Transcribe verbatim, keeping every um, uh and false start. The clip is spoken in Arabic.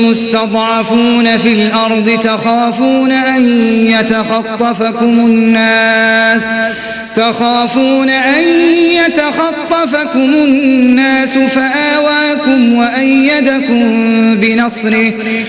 مستضعفون في الأرض تخافون أن يتخطفكم الناس تخافون أن يتخطفكم الناس فآواكم وأيدكم بنصره